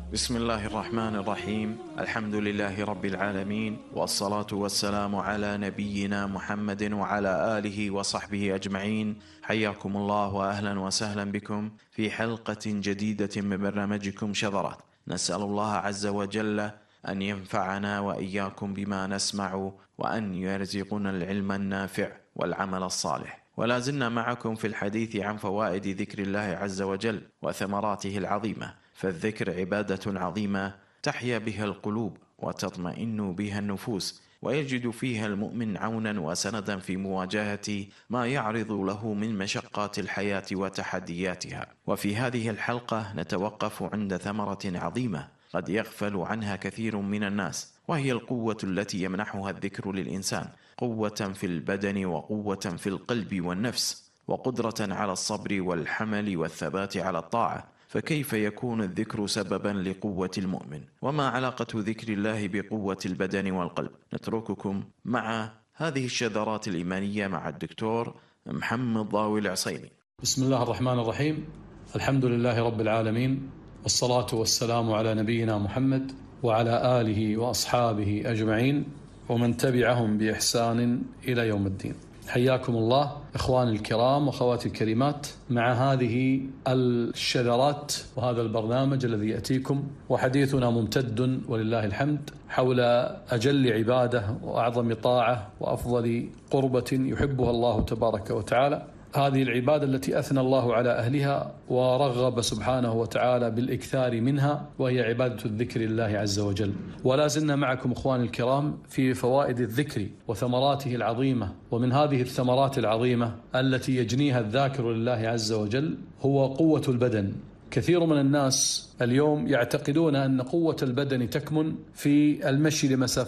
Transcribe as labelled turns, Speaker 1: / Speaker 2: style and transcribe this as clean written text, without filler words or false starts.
Speaker 1: بسم الله الرحمن الرحيم. الحمد لله رب العالمين، والصلاة والسلام على نبينا محمد وعلى آله وصحبه أجمعين. حياكم الله وأهلا وسهلا بكم في حلقة جديدة من برنامجكم شذرات. نسأل الله عز وجل أن ينفعنا وإياكم بما نسمع، وأن يرزقنا العلم النافع والعمل الصالح. ولا زلنا معكم في الحديث عن فوائد ذكر الله عز وجل وثمراته العظيمة. فالذكر عبادة عظيمة تحيا بها القلوب وتطمئن بها النفوس، ويجد فيها المؤمن عونا وسندا في مواجهة ما يعرض له من مشقات الحياة وتحدياتها. وفي هذه الحلقة نتوقف عند ثمرة عظيمة قد يغفل عنها كثير من الناس، وهي القوة التي يمنحها الذكر للإنسان، قوة في البدن وقوة في القلب والنفس، وقدرة على الصبر والحمل والثبات على الطاعة. فكيف يكون الذكر سببا لقوة المؤمن؟ وما علاقة ذكر الله بقوة البدن والقلب؟ نترككم مع هذه الشذرات الإيمانية مع الدكتور محمد ضاوي العصيمي.
Speaker 2: بسم الله الرحمن الرحيم. الحمد لله رب العالمين، والصلاة والسلام على نبينا محمد وعلى آله وأصحابه أجمعين ومن تبعهم بإحسان إلى يوم الدين. حياكم الله إخواني الكرام وأخواتي الكريمات مع هذه الشذرات وهذا البرنامج الذي يأتيكم، وحديثنا ممتد ولله الحمد حول أجل عبادة وأعظم طاعة وأفضل قربة يحبها الله تبارك وتعالى، هذه العبادة التي أثنى الله على أهلها ورغب سبحانه وتعالى بالإكثار منها، وهي عبادة الذكر الله عز وجل. ولا زلنا معكم إخواني الكرام في فوائد الذكر وثمراته العظيمة. ومن هذه الثمرات العظيمة التي يجنيها الذاكر لله عز وجل هو قوة البدن. كثير من الناس اليوم يعتقدون أن قوة البدن تكمن في المشي لمسافة